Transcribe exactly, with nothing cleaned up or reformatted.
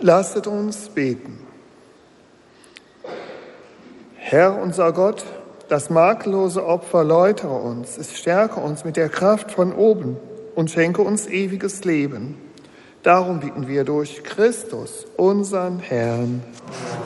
Lasset uns beten. Herr, unser Gott, das makellose Opfer läutere uns, es stärke uns mit der Kraft von oben und schenke uns ewiges Leben. Darum bitten wir durch Christus, unseren Herrn.